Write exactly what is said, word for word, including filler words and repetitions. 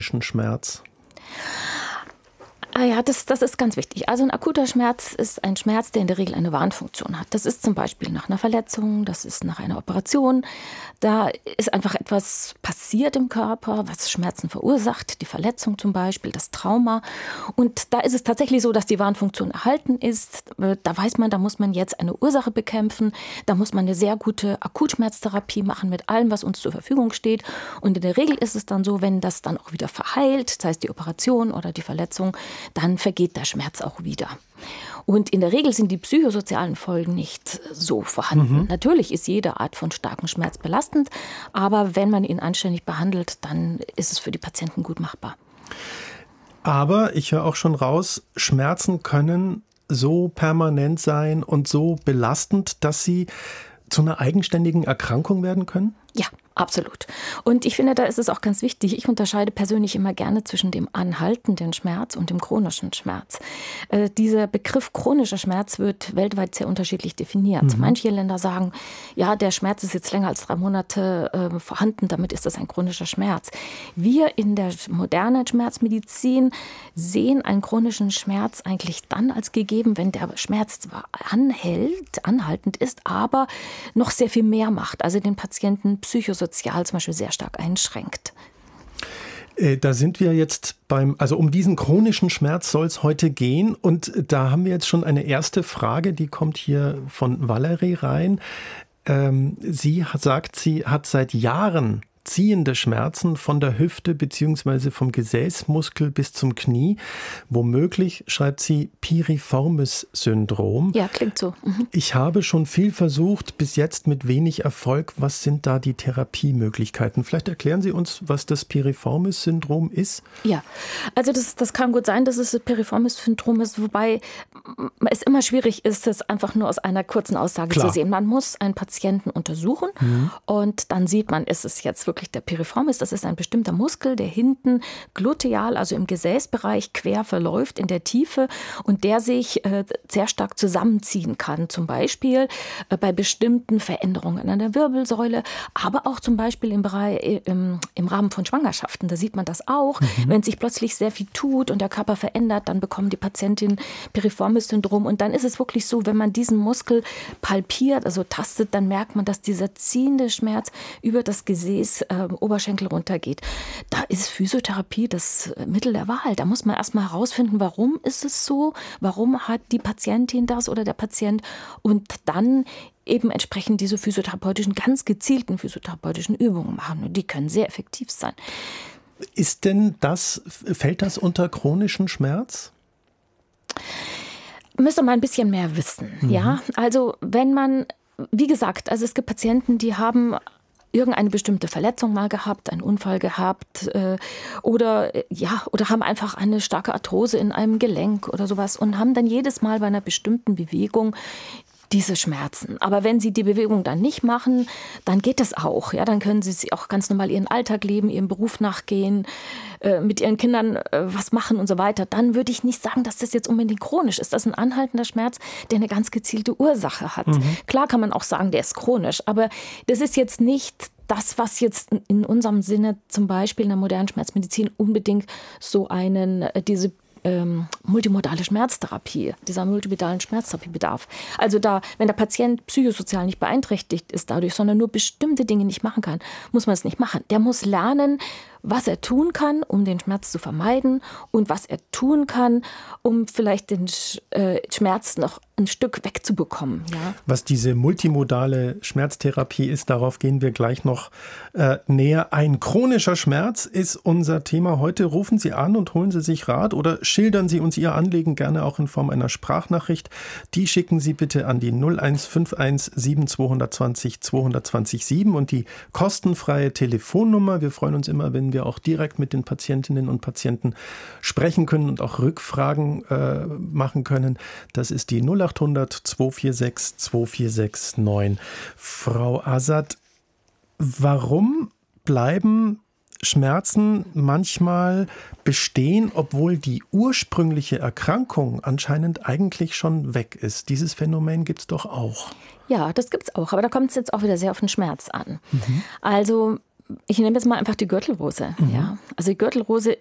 Schmerz? Ah ja, das, das ist ganz wichtig. Also ein akuter Schmerz ist ein Schmerz, der in der Regel eine Warnfunktion hat. Das ist zum Beispiel nach einer Verletzung, das ist nach einer Operation. Da ist einfach etwas passiert im Körper, was Schmerzen verursacht. Die Verletzung zum Beispiel, das Trauma. Und da ist es tatsächlich so, dass die Warnfunktion erhalten ist. Da weiß man, da muss man jetzt eine Ursache bekämpfen. Da muss man eine sehr gute Akutschmerztherapie machen mit allem, was uns zur Verfügung steht. Und in der Regel ist es dann so, wenn das dann auch wieder verheilt, das heißt die Operation oder die Verletzung, dann vergeht der Schmerz auch wieder. Und in der Regel sind die psychosozialen Folgen nicht so vorhanden. Mhm. Natürlich ist jede Art von starkem Schmerz belastend, aber wenn man ihn anständig behandelt, dann ist es für die Patienten gut machbar. Aber ich höre auch schon raus, Schmerzen können so permanent sein und so belastend, dass sie zu einer eigenständigen Erkrankung werden können? Ja, absolut. Und ich finde, da ist es auch ganz wichtig, ich unterscheide persönlich immer gerne zwischen dem anhaltenden Schmerz und dem chronischen Schmerz. Äh, dieser Begriff chronischer Schmerz wird weltweit sehr unterschiedlich definiert. Mhm. Manche Länder sagen, ja, der Schmerz ist jetzt länger als drei Monate äh, vorhanden, damit ist das ein chronischer Schmerz. Wir in der modernen Schmerzmedizin sehen einen chronischen Schmerz eigentlich dann als gegeben, wenn der Schmerz zwar anhält, anhaltend ist, aber noch sehr viel mehr macht, also den Patienten psychosozial zum Beispiel sehr stark einschränkt. Da sind wir jetzt beim, also um diesen chronischen Schmerz soll es heute gehen. Und da haben wir jetzt schon eine erste Frage, die kommt hier von Valerie rein. Ähm, sie hat, sagt, sie hat seit Jahren ziehende Schmerzen von der Hüfte bzw. vom Gesäßmuskel bis zum Knie. Womöglich, schreibt sie, Piriformis-Syndrom. Ja, klingt so. Mhm. Ich habe schon viel versucht, bis jetzt mit wenig Erfolg. Was sind da die Therapiemöglichkeiten? Vielleicht erklären Sie uns, was das Piriformis-Syndrom ist? Ja, also das, das kann gut sein, dass es das Piriformis-Syndrom ist, wobei es immer schwierig ist, das einfach nur aus einer kurzen Aussage Klar. zu sehen. Man muss einen Patienten untersuchen mhm. und dann sieht man, ist es jetzt wirklich der Piriformis. Das ist ein bestimmter Muskel, der hinten gluteal, also im Gesäßbereich, quer verläuft in der Tiefe und der sich äh, sehr stark zusammenziehen kann. Zum Beispiel äh, bei bestimmten Veränderungen an der Wirbelsäule, aber auch zum Beispiel im, Bereich, äh, im, im Rahmen von Schwangerschaften. Da sieht man das auch. Mhm. Wenn sich plötzlich sehr viel tut und der Körper verändert, dann bekommen die Patientin Piriformis-Syndrom. Und dann ist es wirklich so, wenn man diesen Muskel palpiert, also tastet, dann merkt man, dass dieser ziehende Schmerz über das Gesäß äh, Oberschenkel runtergeht. Da ist Physiotherapie das Mittel der Wahl. Da muss man erstmal herausfinden, warum ist es so, warum hat die Patientin das oder der Patient und dann eben entsprechend diese physiotherapeutischen, ganz gezielten physiotherapeutischen Übungen machen. Und die können sehr effektiv sein. Ist denn das, fällt das unter chronischen Schmerz? Müsste man ein bisschen mehr wissen. Mhm. Ja, also wenn man, wie gesagt, also es gibt Patienten, die haben irgendeine bestimmte Verletzung mal gehabt, einen Unfall gehabt äh, oder, ja, oder haben einfach eine starke Arthrose in einem Gelenk oder sowas und haben dann jedes Mal bei einer bestimmten Bewegung diese Schmerzen. Aber wenn Sie die Bewegung dann nicht machen, dann geht das auch. Ja, dann können Sie auch ganz normal Ihren Alltag leben, Ihrem Beruf nachgehen, äh, mit Ihren Kindern äh, was machen und so weiter. Dann würde ich nicht sagen, dass das jetzt unbedingt chronisch ist. Das ist ein anhaltender Schmerz, der eine ganz gezielte Ursache hat. Mhm. Klar kann man auch sagen, der ist chronisch, aber das ist jetzt nicht das, was jetzt in unserem Sinne zum Beispiel in der modernen Schmerzmedizin unbedingt so einen, diese Ähm, multimodale Schmerztherapie, dieser multimodalen Schmerztherapie bedarf. Also da, wenn der Patient psychosozial nicht beeinträchtigt ist dadurch, sondern nur bestimmte Dinge nicht machen kann, muss man es nicht machen. Der muss lernen, was er tun kann, um den Schmerz zu vermeiden und was er tun kann, um vielleicht den äh, Schmerz noch ein Stück wegzubekommen. Ja? Was diese multimodale Schmerztherapie ist, darauf gehen wir gleich noch äh, näher ein. Chronischer Schmerz ist unser Thema heute. Rufen Sie an und holen Sie sich Rat oder schildern Sie uns Ihr Anliegen gerne auch in Form einer Sprachnachricht. Die schicken Sie bitte an die null eins fünf eins sieben zwei zwei null zwei zwei null sieben und die kostenfreie Telefonnummer. Wir freuen uns immer, wenn wir auch direkt mit den Patientinnen und Patienten sprechen können und auch Rückfragen äh, machen können. Das ist die null acht hundert zwei vier sechs zwei vier sechs neun. Frau Azad, warum bleiben Schmerzen manchmal bestehen, obwohl die ursprüngliche Erkrankung anscheinend eigentlich schon weg ist? Dieses Phänomen gibt es doch auch. Ja, das gibt es auch, aber da kommt es jetzt auch wieder sehr auf den Schmerz an. Mhm. Also ich nehme jetzt mal einfach die Gürtelrose. Mhm. Ja. Also die Gürtelrose